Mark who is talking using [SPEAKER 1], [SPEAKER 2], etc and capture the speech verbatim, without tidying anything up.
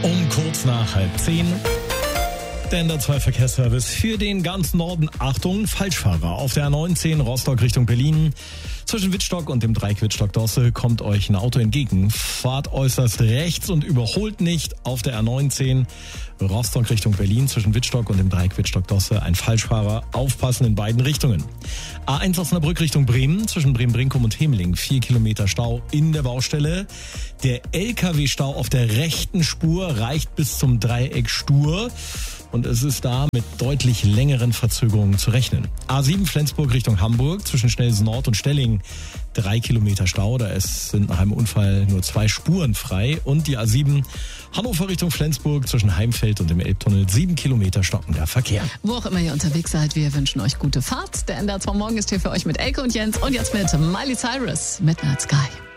[SPEAKER 1] Um kurz nach halb zehn. Der N D R zwei Verkehrsservice für den ganzen Norden. Achtung, Falschfahrer auf der A neunzehn Rostock Richtung Berlin. Zwischen Wittstock und dem Dreieck Wittstock-Dosse kommt euch ein Auto entgegen. Fahrt äußerst rechts und überholt nicht auf der A neunzehn Rostock Richtung Berlin. Zwischen Wittstock und dem Dreieck Wittstock-Dosse ein Falschfahrer. Aufpassen in beiden Richtungen. A eins Osnabrück Richtung Bremen. Zwischen Bremen-Brinkum und Hemeling. Vier Kilometer Stau in der Baustelle. Der L K W-Stau auf der rechten Spur reicht bis zum Dreieck Stur. Und es ist da mit deutlich längeren Verzögerungen zu rechnen. A sieben Flensburg Richtung Hamburg, zwischen Schnelsen Nord und Stelling drei Kilometer Stau. Da es sind nach einem Unfall nur zwei Spuren frei. Und die A sieben Hannover Richtung Flensburg, zwischen Heimfeld und dem Elbtunnel sieben Kilometer stockender Verkehr.
[SPEAKER 2] Wo auch immer ihr unterwegs seid, wir wünschen euch gute Fahrt. Der N D R zwei Morgen ist hier für euch mit Elke und Jens und jetzt mit Miley Cyrus, Midnight Sky.